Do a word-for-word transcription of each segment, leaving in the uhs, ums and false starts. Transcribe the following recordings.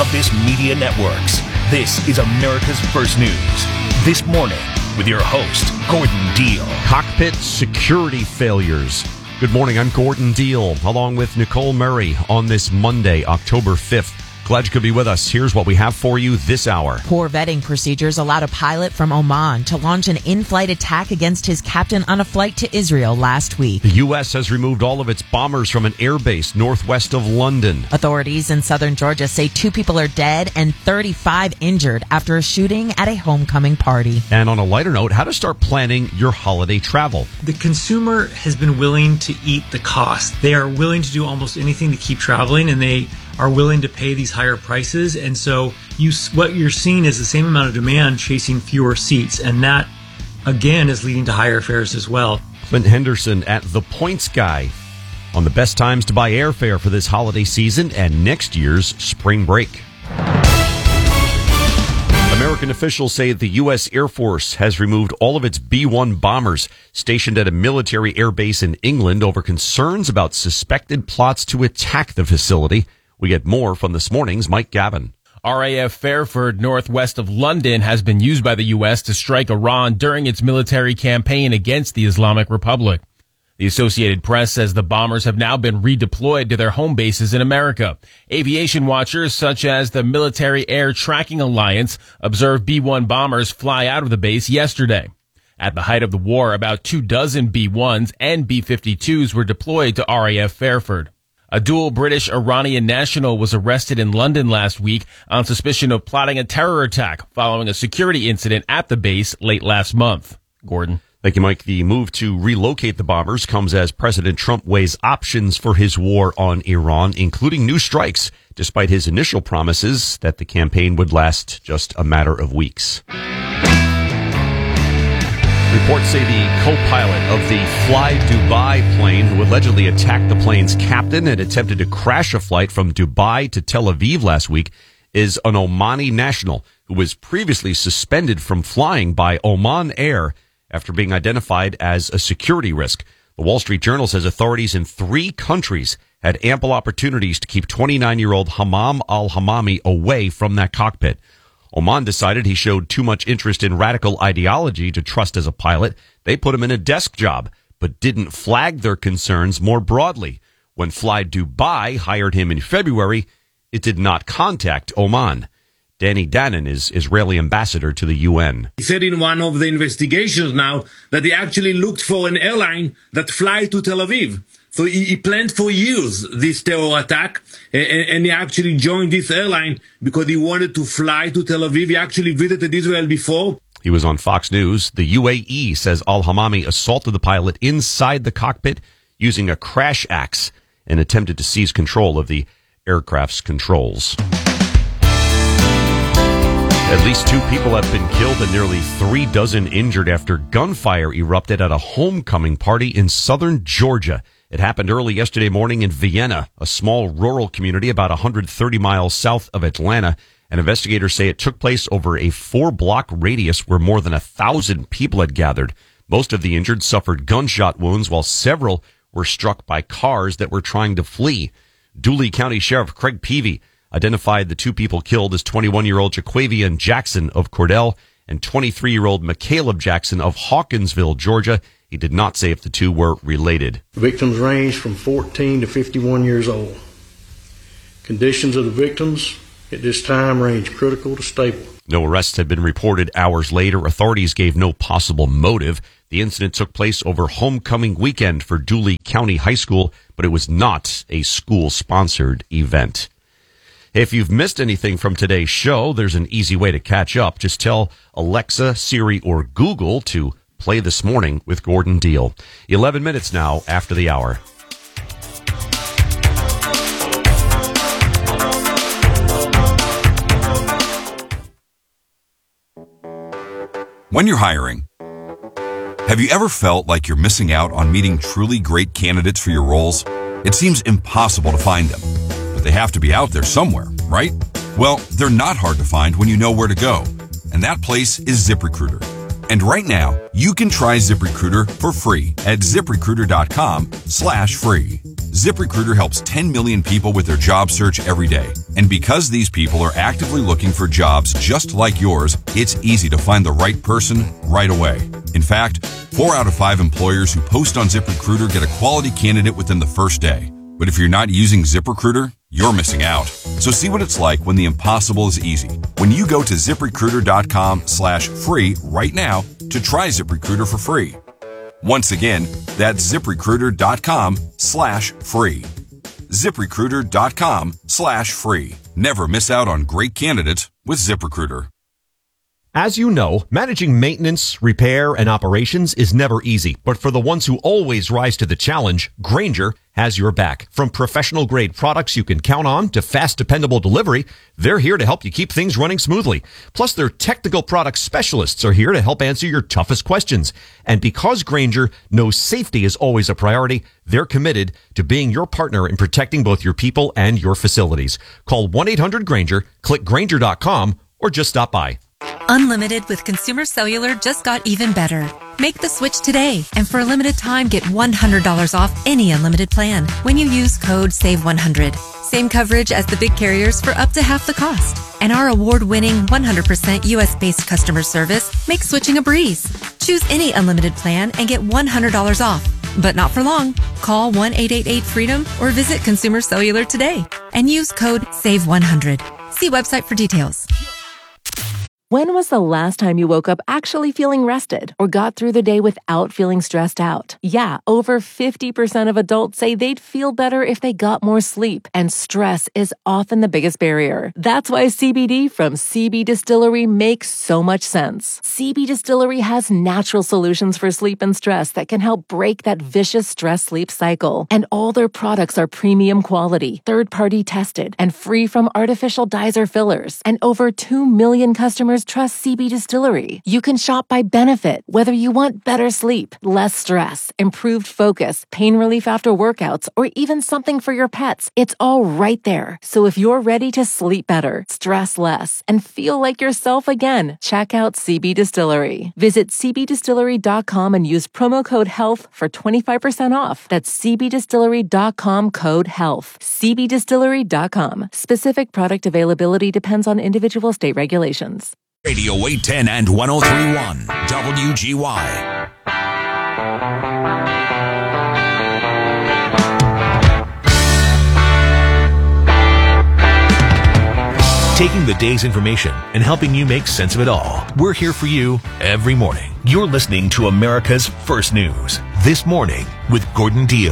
Office Media Networks. This is America's First News. This morning with your host, Gordon Deal. Cockpit security failures. Good morning, I'm Gordon Deal, along with Nicole Murray on this Monday, October fifth. Glad you could be with us. Here's what we have for you this hour. Poor vetting procedures allowed a pilot from Oman to launch an in-flight attack against his captain on a flight to Israel last week. The U S has removed all of its bombers from an airbase northwest of London. Authorities in southern Georgia say two people are dead and thirty-five injured after a shooting at a homecoming party. And on a lighter note, how to start planning your holiday travel. The consumer has been willing to eat the cost. They are willing to do almost anything to keep traveling, and they are willing to pay these higher prices. And so you, what you're seeing is the same amount of demand chasing fewer seats. And that, again, is leading to higher fares as well. Clint Henderson at The Points Guy on the best times to buy airfare for this holiday season and next year's spring break. American officials say the U S Air Force has removed all of its B one bombers stationed at a military airbase in England over concerns about suspected plots to attack the facility. We get more from this morning's Mike Gavin. R A F Fairford, northwest of London, has been used by the U S to strike Iran during its military campaign against the Islamic Republic. The Associated Press says the bombers have now been redeployed to their home bases in America. Aviation watchers such as the Military Air Tracking Alliance observed B one bombers fly out of the base yesterday. At the height of the war, about two dozen B ones and B fifty-twos were deployed to R A F Fairford. A dual British-Iranian national was arrested in London last week on suspicion of plotting a terror attack following a security incident at the base late last month. Gordon. Thank you, Mike. The move to relocate the bombers comes as President Trump weighs options for his war on Iran, including new strikes, despite his initial promises that the campaign would last just a matter of weeks. Reports say the co-pilot of the Fly Dubai plane, who allegedly attacked the plane's captain and attempted to crash a flight from Dubai to Tel Aviv last week, is an Omani national who was previously suspended from flying by Oman Air after being identified as a security risk. The Wall Street Journal says authorities in three countries had ample opportunities to keep twenty-nine-year-old Hammam al-Hammami away from that cockpit. Oman decided he showed too much interest in radical ideology to trust as a pilot. They put him in a desk job, but didn't flag their concerns more broadly. When Fly Dubai hired him in February, it did not contact Oman. Danny Danon is Israeli ambassador to the U N. He said in one of the investigations now that he actually looked for an airline that fly to Tel Aviv. So he, he planned for years this terror attack, and, and he actually joined this airline because he wanted to fly to Tel Aviv. He actually visited Israel before. He was on Fox News. The U A E says al-Hammami assaulted the pilot inside the cockpit using a crash axe and attempted to seize control of the aircraft's controls. At least two people have been killed and nearly three dozen injured after gunfire erupted at a homecoming party in southern Georgia. It happened early yesterday morning in Vienna, a small rural community about one hundred thirty miles south of Atlanta. And investigators say it took place over a four-block radius where more than a thousand people had gathered. Most of the injured suffered gunshot wounds, while several were struck by cars that were trying to flee. Dooley County Sheriff Craig Peavy identified the two people killed as twenty-one-year-old Jaquavian Jackson of Cordell and twenty-three-year-old McCaleb Jackson of Hawkinsville, Georgia. He did not say if the two were related. The victims ranged from fourteen to fifty-one years old. Conditions of the victims at this time range critical to stable. No arrests had been reported hours later. Authorities gave no possible motive. The incident took place over homecoming weekend for Dooley County High School, but it was not a school-sponsored event. If you've missed anything from today's show, there's an easy way to catch up. Just tell Alexa, Siri, or Google to play This Morning with Gordon Deal. eleven minutes now after the hour. When you're hiring, have you ever felt like you're missing out on meeting truly great candidates for your roles? It seems impossible to find them, but they have to be out there somewhere, right? Well, they're not hard to find when you know where to go, and that place is ZipRecruiter. And right now, you can try ZipRecruiter for free at ZipRecruiter.com slash free. ZipRecruiter helps ten million people with their job search every day. And because these people are actively looking for jobs just like yours, it's easy to find the right person right away. In fact, four out of five employers who post on ZipRecruiter get a quality candidate within the first day. But if you're not using ZipRecruiter, you're missing out. So see what it's like when the impossible is easy. When you go to ZipRecruiter.com slash free right now to try ZipRecruiter for free. Once again, that's ZipRecruiter.com slash free. ZipRecruiter.com slash free. Never miss out on great candidates with ZipRecruiter. As you know, managing maintenance, repair, and operations is never easy. But for the ones who always rise to the challenge, Grainger has your back. From professional-grade products you can count on to fast, dependable delivery, they're here to help you keep things running smoothly. Plus, their technical product specialists are here to help answer your toughest questions. And because Grainger knows safety is always a priority, they're committed to being your partner in protecting both your people and your facilities. Call one eight hundred Grainger, click Grainger dot com, or just stop by. Unlimited with Consumer Cellular just got even better. Make the switch today, and for a limited time, get one hundred dollars off any unlimited plan when you use code save one hundred. Same coverage as the big carriers for up to half the cost. And our award-winning one hundred percent U S-based customer service makes switching a breeze. Choose any unlimited plan and get one hundred dollars off. But not for long. Call one eight eight eight freedom or visit Consumer Cellular today and use code save one hundred. See website for details. When was the last time you woke up actually feeling rested or got through the day without feeling stressed out? Yeah, over fifty percent of adults say they'd feel better if they got more sleep, and stress is often the biggest barrier. That's why C B D from C B Distillery makes so much sense. C B Distillery has natural solutions for sleep and stress that can help break that vicious stress-sleep cycle. And all their products are premium quality, third-party tested, and free from artificial dyes or fillers. And over two million customers trust C B Distillery. You can shop by benefit, whether you want better sleep, less stress, improved focus, pain relief after workouts, or even something for your pets. It's all right there. So if you're ready to sleep better, stress less, and feel like yourself again, check out C B Distillery. Visit C B distillery dot com and use promo code HEALTH for twenty-five percent off. That's C B distillery dot com code HEALTH. C B distillery dot com. Specific product availability depends on individual state regulations. Radio eight ten and one oh three point one W G Y. Taking the day's information and helping you make sense of it all. We're here for you every morning. You're listening to America's First News. This Morning with Gordon Deal.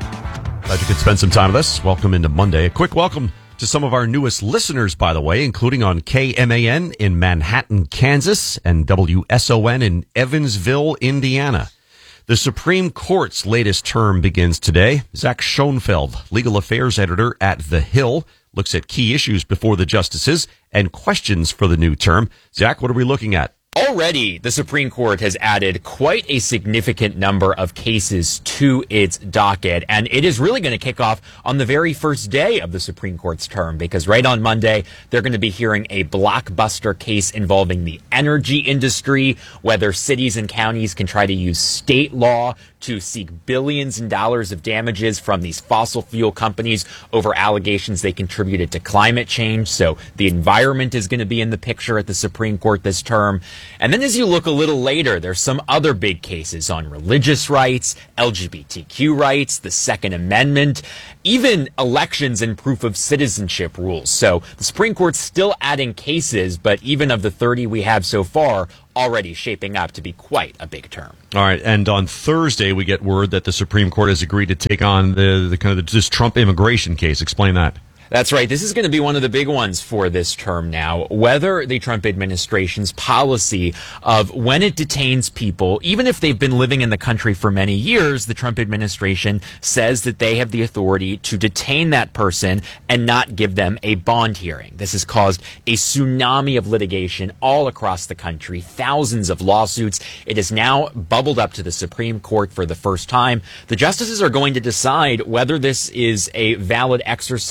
Glad you could spend some time with us. Welcome into Monday. A quick welcome to some of our newest listeners, by the way, including on K M A N in Manhattan, Kansas, and W S O N in Evansville, Indiana. The Supreme Court's latest term begins today. Zach Schoenfeld, legal affairs editor at The Hill, looks at key issues before the justices and questions for the new term. Zach, what are we looking at? Already, the Supreme Court has added quite a significant number of cases to its docket, and it is really going to kick off on the very first day of the Supreme Court's term, because right on Monday, they're going to be hearing a blockbuster case involving the energy industry, whether cities and counties can try to use state law to seek billions in dollars of damages from these fossil fuel companies over allegations they contributed to climate change. So the environment is going to be in the picture at the Supreme Court this term. And then as you look a little later, there's some other big cases on religious rights, L G B T Q rights, the Second Amendment, even elections and proof of citizenship rules. So the Supreme Court's still adding cases, but even of the thirty we have so far, already shaping up to be quite a big term. All right, and on Thursday we get word that the Supreme Court has agreed to take on the, the kind of this Trump immigration case. Explain that. That's right. This is going to be one of the big ones for this term now. Whether the Trump administration's policy of when it detains people, even if they've been living in the country for many years, the Trump administration says that they have the authority to detain that person and not give them a bond hearing. This has caused a tsunami of litigation all across the country, thousands of lawsuits. It has now bubbled up to the Supreme Court for the first time. The justices are going to decide whether this is a valid exercise of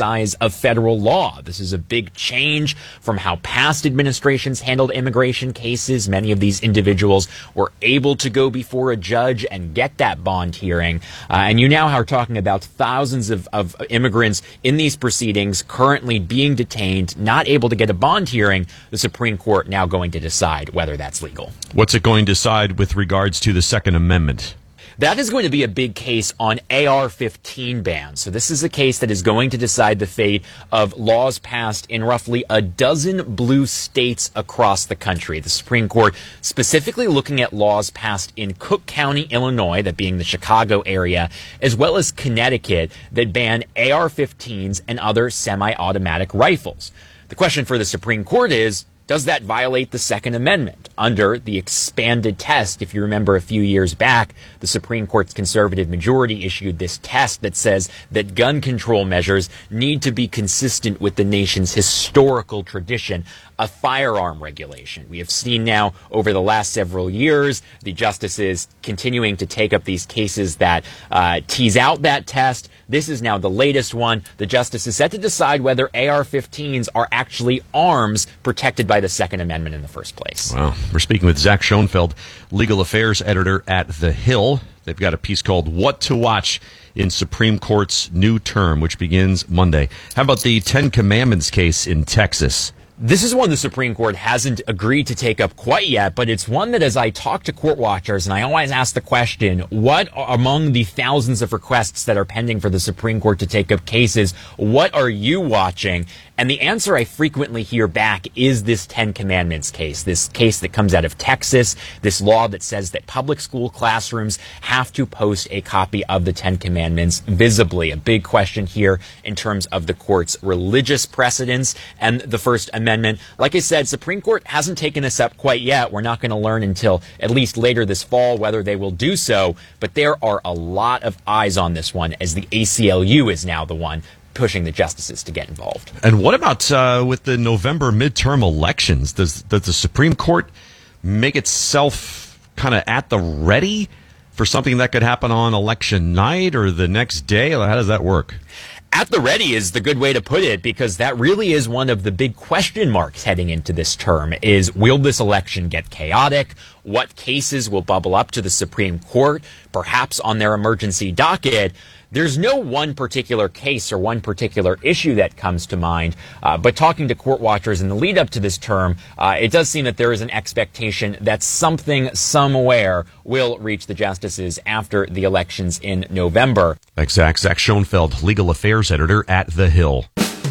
of federal law. This is a big change from how past administrations handled immigration cases. Many of these individuals were able to go before a judge and get that bond hearing. Uh, and you now are talking about thousands of, of immigrants in these proceedings currently being detained, not able to get a bond hearing. The Supreme Court now going to decide whether that's legal. What's it going to decide with regards to the Second Amendment? That is going to be a big case on A R fifteen bans. So this is a case that is going to decide the fate of laws passed in roughly a dozen blue states across the country. The Supreme Court specifically looking at laws passed in Cook County, Illinois, that being the Chicago area, as well as Connecticut, that ban A R fifteens and other semi-automatic rifles. The question for the Supreme Court is, does that violate the Second Amendment under the expanded test? If you remember a few years back, the Supreme Court's conservative majority issued this test that says that gun control measures need to be consistent with the nation's historical tradition of firearm regulation. We have seen now over the last several years the justices continuing to take up these cases that uh, tease out that test. This is now the latest one. The justice is set to decide whether A R fifteens are actually arms protected by the Second Amendment in the first place. Wow. We're speaking with Zach Schoenfeld, legal affairs editor at The Hill. They've got a piece called What to Watch in Supreme Court's New Term, which begins Monday. How about the Ten Commandments case in Texas? This is one the Supreme Court hasn't agreed to take up quite yet, but it's one that as I talk to court watchers, and I always ask the question, what among the thousands of requests that are pending for the Supreme Court to take up cases, what are you watching? And the answer I frequently hear back is this Ten Commandments case, this case that comes out of Texas, this law that says that public school classrooms have to post a copy of the Ten Commandments visibly. A big question here in terms of the court's religious precedents and the First Amendment. Like I said, Supreme Court hasn't taken this up quite yet. We're not going to learn until at least later this fall whether they will do so, but there are a lot of eyes on this one as the A C L U is now the one pushing the justices to get involved. And what about uh, with the November midterm elections? Does, does the Supreme Court make itself kind of at the ready for something that could happen on election night or the next day? How does that work? At the ready is the good way to put it, because that really is one of the big question marks heading into this term is, will this election get chaotic? What cases will bubble up to the Supreme Court, perhaps on their emergency docket? There's no one particular case or one particular issue that comes to mind, uh, but talking to court watchers in the lead up to this term, uh, it does seem that there is an expectation that something somewhere will reach the justices after the elections in November. Thanks, Zach. Zach Schoenfeld, legal affairs editor at The Hill.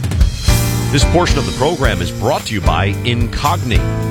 This portion of the program is brought to you by Incogni.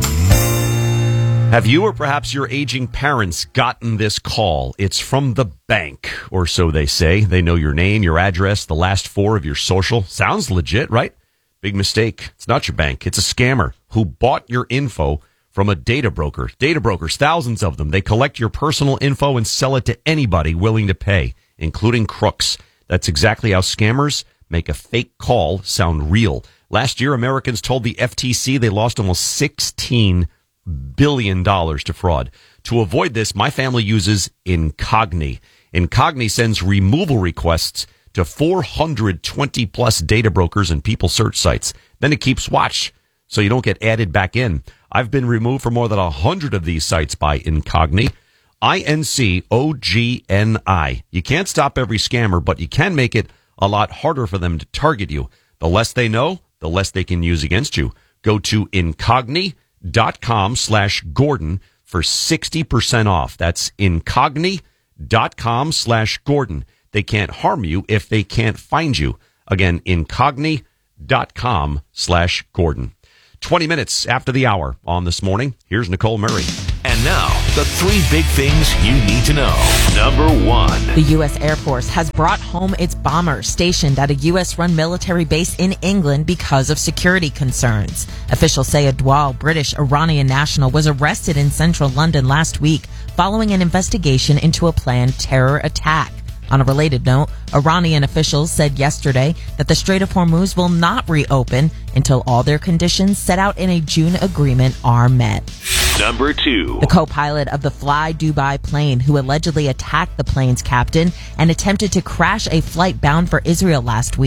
Have you or perhaps your aging parents gotten this call? It's from the bank, or so they say. They know your name, your address, the last four of your social. Sounds legit, right? Big mistake. It's not your bank. It's a scammer who bought your info from a data broker. Data brokers, thousands of them. They collect your personal info and sell it to anybody willing to pay, including crooks. That's exactly how scammers make a fake call sound real. Last year, Americans told the F T C they lost almost sixteen billion dollars to fraud. To avoid this, my family uses Incogni. Incogni sends removal requests to four hundred twenty plus data brokers and people search sites. Then it keeps watch so you don't get added back in. I've been removed from more than a hundred of these sites by Incogni. I N C O G N I. You can't stop every scammer, but you can make it a lot harder for them to target you. The less they know, the less they can use against you. Go to Incogni dot com slash Gordon for sixty percent off. That's Incogni dot com slash Gordon. They can't harm you if they can't find you. Again, Incogni dot com slash Gordon. twenty minutes after the hour on This Morning, here's Nicole Murray. And now, the three big things you need to know. Number one. The U S Air Force has brought home its bombers stationed at a U S-run military base in England because of security concerns. Officials say a dual British-Iranian national was arrested in central London last week following an investigation into a planned terror attack. On a related note, Iranian officials said yesterday that the Strait of Hormuz will not reopen until all their conditions set out in a June agreement are met. Number two. The co-pilot of the Fly Dubai plane who allegedly attacked the plane's captain and attempted to crash a flight bound for Israel last week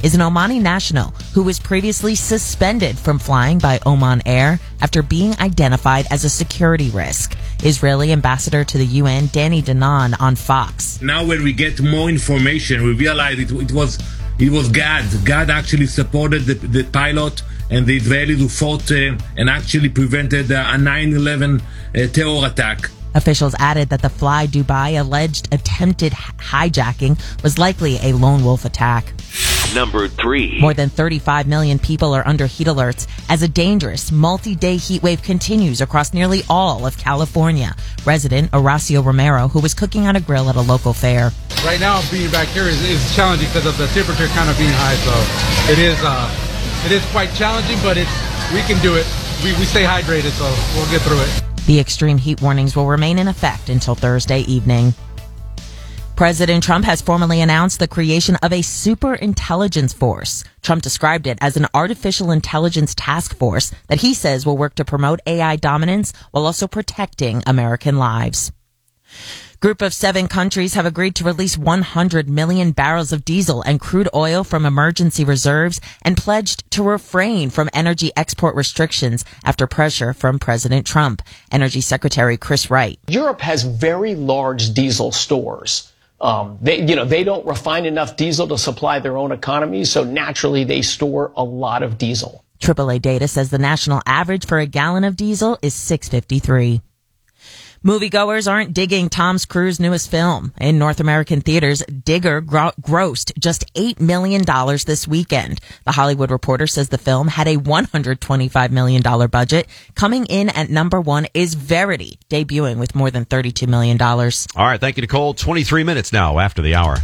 is an Omani national who was previously suspended from flying by Oman Air after being identified as a security risk. Israeli ambassador to the U N, Danny Danon, on Fox. Now when we get more information, we realize it, it was it was God. God actually supported the, the pilot and the Israelis who fought uh, and actually prevented uh, a nine eleven uh, terror attack. Officials added that the Fly Dubai alleged attempted hijacking was likely a lone wolf attack. Number three. More than thirty-five million people are under heat alerts as a dangerous multi-day heat wave continues across nearly all of California. Resident Horacio Romero, who was cooking on a grill at a local fair. Right now, being back here is, is challenging because of the temperature kind of being high, so it is uh, it is quite challenging, but it's we can do it. We, we stay hydrated, so we'll get through it. The extreme heat warnings will remain in effect until Thursday evening. President Trump has formally announced the creation of a super intelligence force. Trump described it as an artificial intelligence task force that he says will work to promote A I dominance while also protecting American lives. Group of seven countries have agreed to release one hundred million barrels of diesel and crude oil from emergency reserves and pledged to refrain from energy export restrictions after pressure from President Trump. Energy Secretary Chris Wright. Europe has very large diesel stores. Um, they, you know, they don't refine enough diesel to supply their own economies, so naturally they store a lot of diesel. triple A data says the national average for a gallon of diesel is six fifty-three. Moviegoers aren't digging Tom Cruise's newest film. In North American theaters, Digger gro- grossed just eight million dollars this weekend. The Hollywood Reporter says the film had a one hundred twenty-five million dollars budget. Coming in at number one is Verity, debuting with more than thirty-two million dollars. All right, thank you, Nicole. twenty-three minutes now after the hour.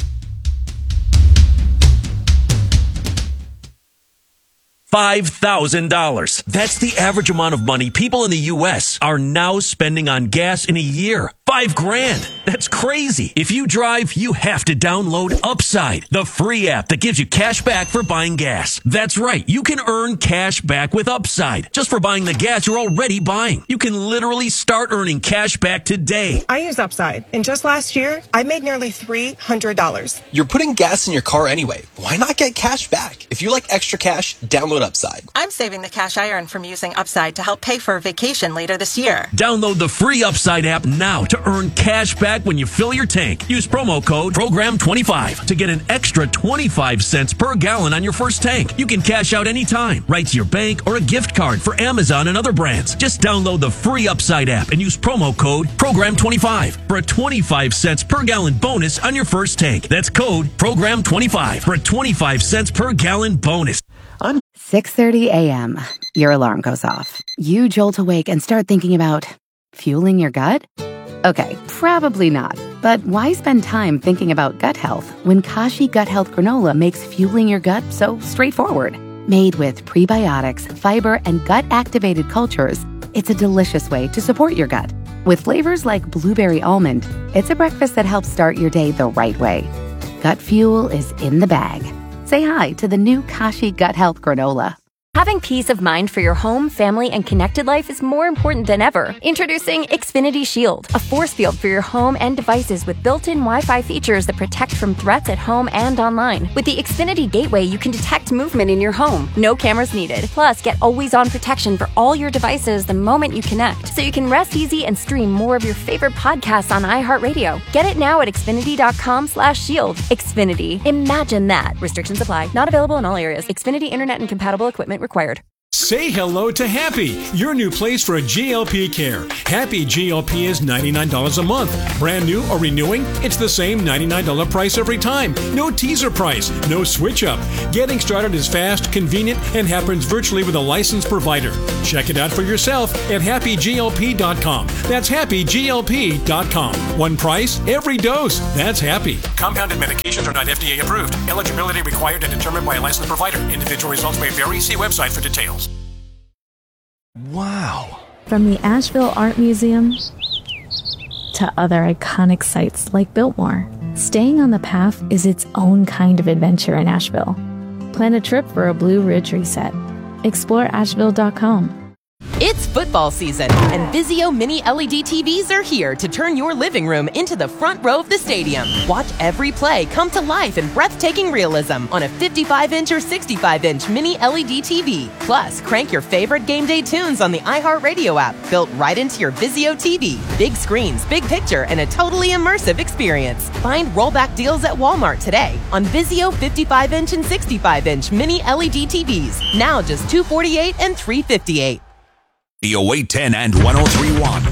five thousand dollars. That's the average amount of money people in the U S are now spending on gas in a year. Five grand. That's crazy. If you drive, you have to download Upside, the free app that gives you cash back for buying gas. That's right. You can earn cash back with Upside just for buying the gas you're already buying. You can literally start earning cash back today. I use Upside, and just last year, I made nearly three hundred dollars. You're putting gas in your car anyway. Why not get cash back? If you like extra cash, download Upside. I'm saving the cash I earn from using Upside to help pay for a vacation later this year. Download the free Upside app now to earn cash back when you fill your tank. Use promo code program twenty-five to get an extra twenty-five cents per gallon on your first tank. You can cash out anytime, right to your bank or a gift card for Amazon and other brands. Just download the free Upside app and use promo code program twenty-five for a twenty-five cents per gallon bonus on your first tank. That's code program twenty-five for a twenty-five cents per gallon bonus. six thirty a.m. Your alarm goes off. You jolt awake and start thinking about fueling your gut? Okay, probably not. But why spend time thinking about gut health when Kashi Gut Health Granola makes fueling your gut so straightforward? Made with prebiotics, fiber, and gut-activated cultures, it's a delicious way to support your gut. With flavors like blueberry almond, it's a breakfast that helps start your day the right way. Gut fuel is in the bag. Say hi to the new Kashi Gut Health Granola. Having peace of mind for your home, family, and connected life is more important than ever. Introducing Xfinity Shield, a force field for your home and devices with built-in Wi-Fi features that protect from threats at home and online. With the Xfinity Gateway, you can detect movement in your home. No cameras needed. Plus, get always-on protection for all your devices the moment you connect, so you can rest easy and stream more of your favorite podcasts on iHeartRadio. Get it now at Xfinity.com slash shield. Xfinity. Imagine that. Restrictions apply. Not available in all areas. Xfinity Internet and compatible equipment required. Say hello to Happy, your new place for G L P care. Happy G L P is ninety-nine dollars a month. Brand new or renewing, it's the same ninety-nine dollars price every time. No teaser price, no switch up. Getting started is fast, convenient, and happens virtually with a licensed provider. Check it out for yourself at happy G L P dot com. That's happy G L P dot com. One price, every dose. That's Happy. Compounded medications are not F D A approved. Eligibility required and determined by a licensed provider. Individual results may vary. See website for details. Wow. From the Asheville Art Museum to other iconic sites like Biltmore, staying on the path is its own kind of adventure in Asheville. Plan a trip for a Blue Ridge reset. Explore Asheville dot com. It's football football season, and Vizio Mini L E D T Vs are here to turn your living room into the front row of the stadium. Watch every play come to life in breathtaking realism on a fifty-five inch or sixty-five inch Mini L E D T V. Plus, crank your favorite game day tunes on the iHeartRadio app, built right into your Vizio T V. Big screens, big picture, and a totally immersive experience. Find rollback deals at Walmart today on Vizio fifty-five inch and sixty-five inch Mini L E D T Vs. Now just two hundred forty-eight dollars and three hundred fifty-eight dollars. The oh eight ten and one oh three point one